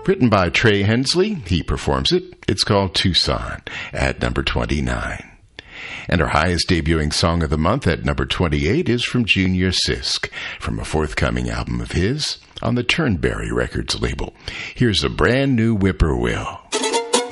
Written by Trey Hensley, he performs it. It's called Tucson at number 29. And our highest debuting song of the month at number 28 is from Junior Sisk, from a forthcoming album of his on the Turnberry Records label. Here's a brand new Whippoorwill.